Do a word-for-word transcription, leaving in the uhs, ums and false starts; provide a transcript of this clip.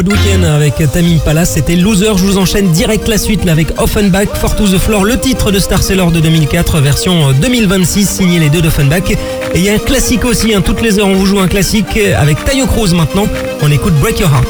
Weekend avec Tame Impala, c'était Loser. Je vous enchaîne direct la suite là avec Offenbach, Four to the Floor, le titre de Star Seller de deux mille quatre, version deux mille vingt-six, signé les deux d'Offenbach. Et il y a un classique aussi, hein, toutes les heures on vous joue un classique avec Taio Cruz maintenant. On écoute Break Your Heart.